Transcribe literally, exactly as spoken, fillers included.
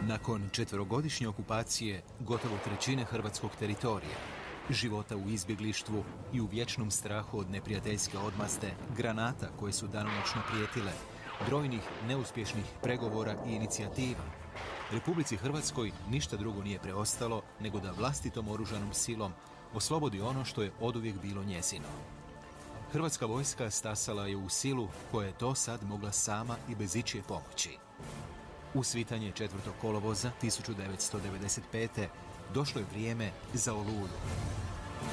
Nakon četverogodišnje okupacije gotovo trećine hrvatskog teritorija, života u izbjeglištvu i u vječnom strahu od neprijateljske odmazde, granata koje su danonoćno prijetile, brojnih neuspješnih pregovora i inicijativa, Republici Hrvatskoj ništa drugo nije preostalo nego da vlastitom oružanom silom oslobodi ono što je oduvijek bilo njezino. Hrvatska vojska stasala je u silu koja je to sad mogla sama i bez ičije pomoći. U svitanje četvrtog kolovoza tisuću devetsto devedeset pete došlo je vrijeme za Oluju.